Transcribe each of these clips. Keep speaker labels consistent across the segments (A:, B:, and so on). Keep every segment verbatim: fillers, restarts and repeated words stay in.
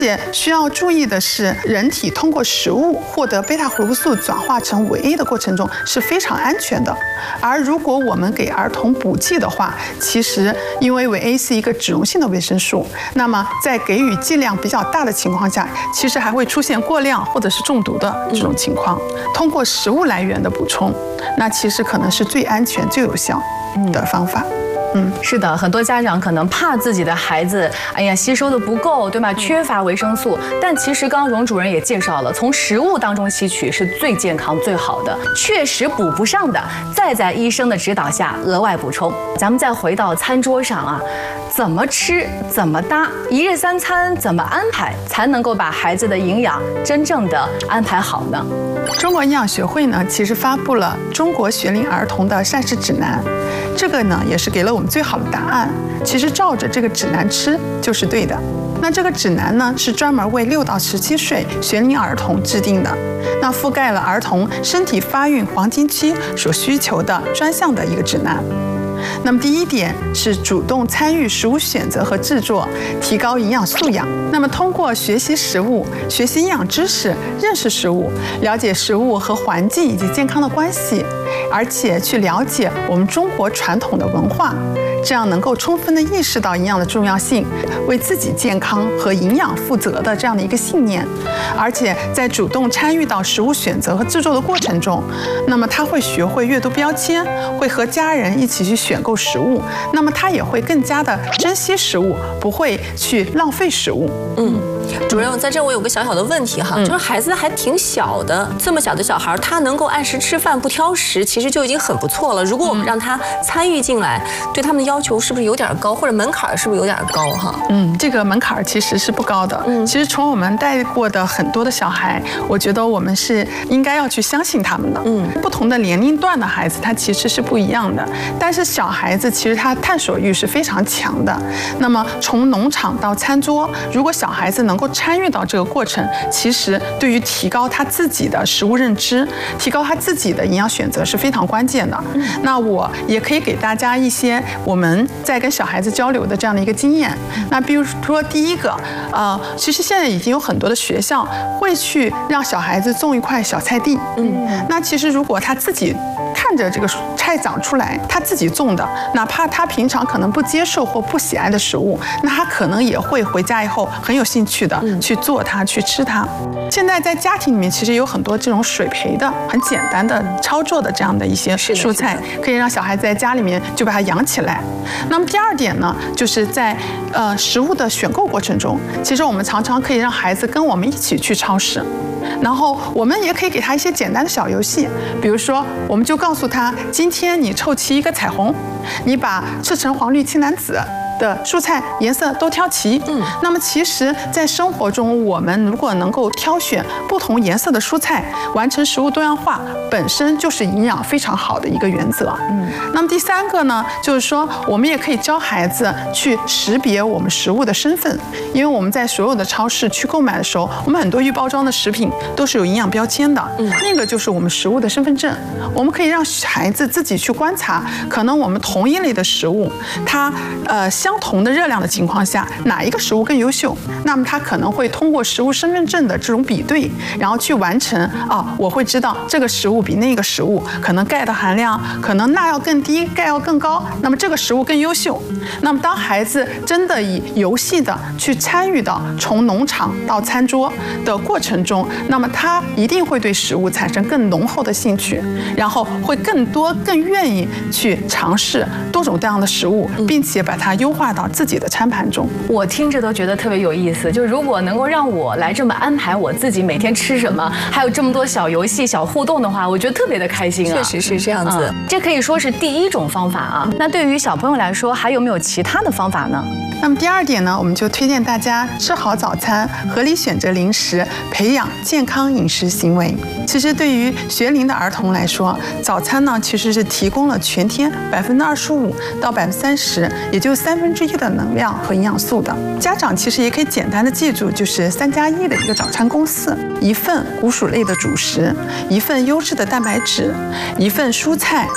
A: 且需要注意的是，人体通过食物获得贝塔胡萝卜素转化成维 A 的过程中是非常安全的。而如果我们给儿童补剂的话，其实因为维 A 是一个脂溶性的维生素，那么在给予剂量比较大的情况下，其实还会出现过量或者是中毒的这种情况。通过食物来源的补充，那其实可能是最安全、最有效的方法。嗯，
B: 是的，很多家长可能怕自己的孩子，哎呀，吸收的不够，对吧？缺乏维生素。但其实刚刚荣主任也介绍了，从食物当中吸取是最健康、最好的。确实补不上的，再在医生的指导下额外补充。咱们再回到餐桌上啊，怎么吃，怎么搭，一日三餐怎么安排，才能够把孩子的营养真正的安排好呢？
A: 中国营养学会呢，其实发布了中国学龄儿童的膳食指南，这个呢也是给了我们最好的答案。其实照着这个指南吃就是对的。那这个指南呢是专门为六到十七岁学龄儿童制定的，那覆盖了儿童身体发育黄金期所需求的专项的一个指南。那么第一点是主动参与食物选择和制作，提高营养素养。那么通过学习食物、学习营养知识、认识食物、了解食物和环境以及健康的关系，而且去了解我们中国传统的文化，这样能够充分地意识到营养的重要性，为自己健康和营养负责的这样的一个信念。而且在主动参与到食物选择和制作的过程中，那么他会学会阅读标签，会和家人一起去选购食物，那么他也会更加的珍惜食物，不会去浪费食物。
C: 嗯，主任，在这我有个小小的问题哈，就是孩子还挺小的，这么小的小孩，他能够按时吃饭不挑食，其实就已经很不错了。如果我们让他参与进来，对他们的要求是不是有点高，或者门槛是不是有点高哈？
A: 嗯，这个门槛其实是不高的。嗯，其实从我们带过的很多的小孩，我觉得我们是应该要去相信他们的。嗯，不同的年龄段的孩子，他其实是不一样的。但是小孩子其实他探索欲是非常强的。那么从农场到餐桌，如果小孩子能够参与到这个过程，其实对于提高他自己的食物认知，提高他自己的营养选择是非常关键的。嗯，那我也可以给大家一些我们在跟小孩子交流的这样的一个经验。那比如说第一个，呃，其实现在已经有很多的学校会去让小孩子种一块小菜地。嗯，那其实如果他自己看着这个菜长出来，他自己种的，哪怕他平常可能不接受或不喜爱的食物，那他可能也会回家以后很有兴趣的去做它，去吃它。现在在家庭里面其实有很多这种水培的很简单的操作的这样的一些蔬菜，可以让小孩子在家里面就把它养起来。那么第二点呢，就是在呃食物的选购过程中，其实我们常常可以让孩子跟我们一起去超市，然后我们也可以给他一些简单的小游戏，比如说我们就告诉他，今天你凑齐一个彩虹，你把赤橙黄绿青蓝紫的蔬菜颜色都挑齐。嗯，那么其实在生活中，我们如果能够挑选不同颜色的蔬菜，完成食物多样化，本身就是营养非常好的一个原则。嗯，那么第三个呢，就是说我们也可以教孩子去识别我们食物的身份，因为我们在所有的超市去购买的时候，我们很多预包装的食品都是有营养标签的。嗯，那个就是我们食物的身份证。我们可以让孩子自己去观察，可能我们同一类的食物，它呃相同的热量的情况下，哪一个食物更优秀？那么他可能会通过食物身份证的这种比对，然后去完成啊，我会知道这个食物比那个食物可能钙的含量可能钠要更低，钙要更高，那么这个食物更优秀。那么当孩子真的以游戏的去参与到从农场到餐桌的过程中，那么他一定会对食物产生更浓厚的兴趣，然后会更多更愿意去尝试多种多样的食物，并且把它优化到自己的餐盘中。
B: 我听着都觉得特别有意思，就如果能够让我来这么安排我自己每天吃什么，还有这么多小游戏小互动的话，我觉得特别的开心啊。
C: 确实是这样子、
B: 嗯、这可以说是第一种方法啊。那对于小朋友来说，还有没有其他的方法呢？
A: 那么第二点呢，我们就推荐大家吃好早餐，合理选择零食，培养健康饮食行为。其实对于学龄的儿童来说，早餐呢其实是提供了全天百分之二十五到百分之三十，也就是三分之一的能量和营养素的。家长其实也可以简单的记住，就是三加一的一个早餐公式：一份谷薯类的主食，一份优质的蛋白质，一份蔬菜。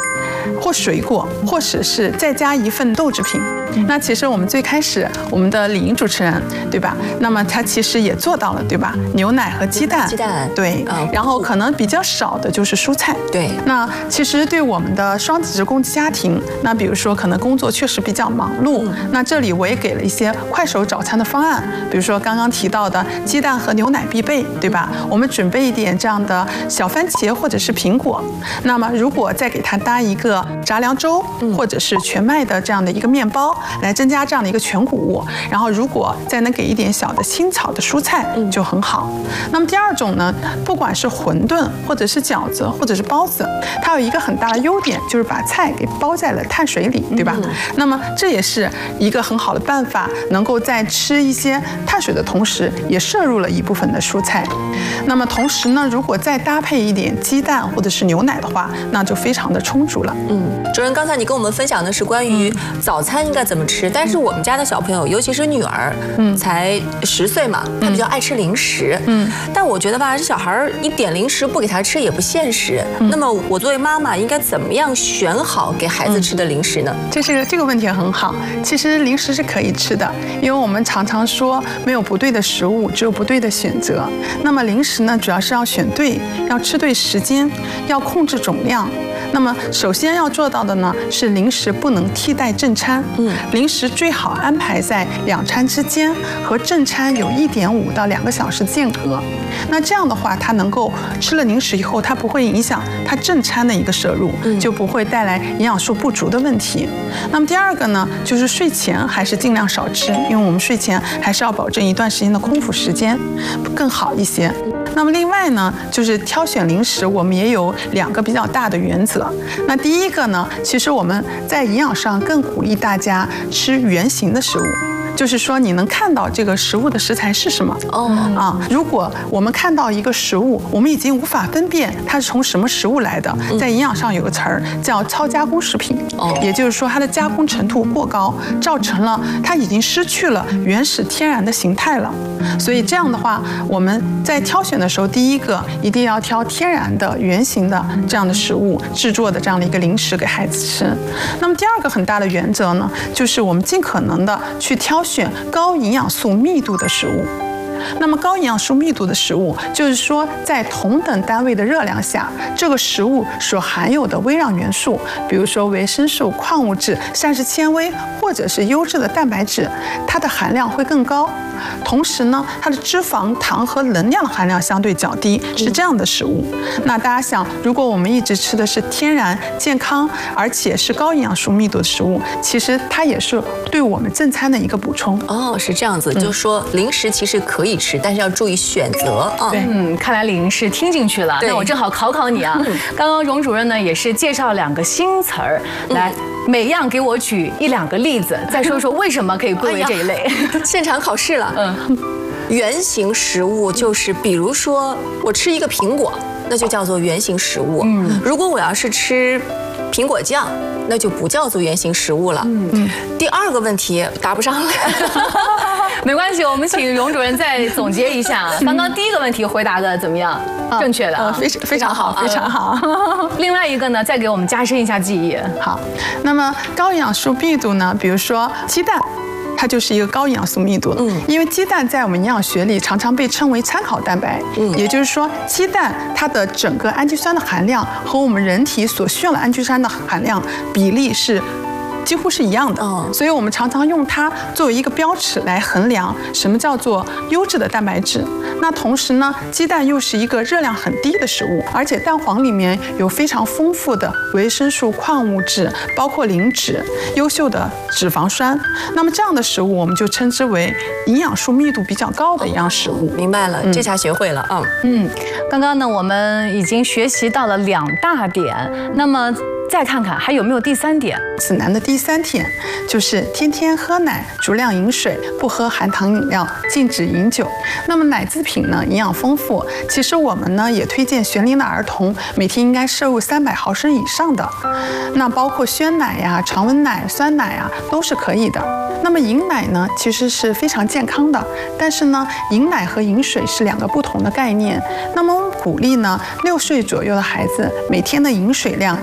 A: 或水果，或者是再加一份豆制品。那其实我们最开始我们的李莹主持人，对吧？那么他其实也做到了，对吧？牛奶和鸡蛋，
C: 鸡蛋，
A: 对，然后可能比较少的就是蔬菜，
C: 对。
A: 那其实对我们的双职工家庭，那比如说可能工作确实比较忙碌，那这里我也给了一些快手早餐的方案，比如说刚刚提到的鸡蛋和牛奶必备，对吧？我们准备一点这样的小番茄或者是苹果，那么如果再给它搭一个杂粮粥，或者是全麦的这样的一个面包，来增加这样的一个全谷物，然后如果再能给一点小的青草的蔬菜，就很好。那么第二种呢，不管是馄饨或者是饺子或者是包子，它有一个很大的优点，就是把菜给包在了碳水里，对吧？那么这也是一个很好的办法，能够在吃一些碳水的同时，也摄入了一部分的蔬菜。那么同时呢，如果再搭配一点鸡蛋或者是牛奶的话，那就非常的充足了。
C: 嗯，主任，刚才你跟我们分享的是关于早餐应该怎么吃，但是我们家的小朋友，尤其是女儿，嗯，才十岁嘛，她比较爱吃零食，嗯，但我觉得吧，这小孩一点零食不给他吃也不现实。那么我作为妈妈，应该怎么样选好给孩子吃的零食呢？
A: 这是这个问题很好。其实零食是可以吃的，因为我们常常说没有不对的食物，只有不对的选择。那么零食呢，主要是要选对，要吃对时间，要控制总量。那么首先要做到的呢，是零食不能替代正餐。嗯，零食最好安排在两餐之间，和正餐有一点五到两个小时间隔。那这样的话，它能够吃了零食以后，它不会影响它正餐的一个摄入，就不会带来营养素不足的问题。那么第二个呢，就是睡前还是尽量少吃，因为我们睡前还是要保证一段时间的空腹时间，更好一些。那么另外呢，就是挑选零食，我们也有两个比较大的原则。那第一个呢，其实我们在营养上更鼓励大家吃原形的食物。就是说，你能看到这个食物的食材是什么哦啊？如果我们看到一个食物，我们已经无法分辨它是从什么食物来的，在营养上有个词儿叫超加工食品，也就是说它的加工程度过高，造成了它已经失去了原始天然的形态了。所以这样的话，我们在挑选的时候，第一个一定要挑天然的、原形的这样的食物制作的这样的一个零食给孩子吃。那么第二个很大的原则呢，就是我们尽可能的去挑选高营养素密度的食物。那么高营养素密度的食物，就是说在同等单位的热量下，这个食物所含有的微量元素，比如说维生素、矿物质、膳食纤维或者是优质的蛋白质，它的含量会更高。同时呢，它的脂肪、糖和能量的含量相对较低，是这样的食物。那大家想，如果我们一直吃的是天然、健康，而且是高营养素密度的食物，其实它也是对我们正餐的一个补充。
C: 哦，是这样子，就是说零食其实可以吃，但是要注意选择啊。
B: 对，嗯，看来李莹是听进去了。那我正好考考你啊。刚刚荣主任呢也是介绍两个新词儿，来每样给我举一两个例子，再说说为什么可以归为这一类。
C: 现场考试了。嗯，原型食物就是比如说我吃一个苹果，那就叫做原型食物。嗯，如果我要是吃苹果酱，那就不叫做原型食物了。嗯，第二个问题答不上来。
B: 没关系，我们请荣主任再总结一下。刚刚第一个问题回答的怎么样？正确的，
A: 非常非常好，非常好。
B: 另外一个呢，再给我们加深一下记忆。
A: 好，那么高营养素密度呢，比如说鸡蛋。它就是一个高营养素密度的，嗯，因为鸡蛋在我们营养学里常常被称为参考蛋白，嗯，也就是说，鸡蛋它的整个氨基酸的含量和我们人体所需要的氨基酸的含量比例是几乎是一样的，哦，所以我们常常用它作为一个标尺来衡量什么叫做优质的蛋白质。那同时呢，鸡蛋又是一个热量很低的食物，而且蛋黄里面有非常丰富的维生素、矿物质，包括磷脂、优秀的脂肪酸。那么这样的食物，我们就称之为营养素密度比较高的一样食物。
C: 明白了，这下学会了啊。
B: 嗯，刚刚呢，我们已经学习到了两大点，那么再看看还有没有第三点。
A: 指南的第三点就是天天喝奶，足量饮水，不喝含糖饮料，禁止饮酒。那么奶制品呢，营养丰富，其实我们呢也推荐学龄的儿童每天应该摄入三百毫升以上的，那包括鲜奶呀、常温奶、酸奶啊都是可以的。那么饮奶呢，其实是非常健康的，但是呢，饮奶和饮水是两个不同的概念。那么我们鼓励呢，六岁左右的孩子每天的饮水量应该在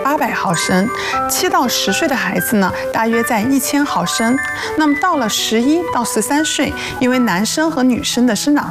A: 八百毫升，七到十岁的孩子呢，大约在一千毫升。那么到了十一到十三岁，因为男生和女生的生长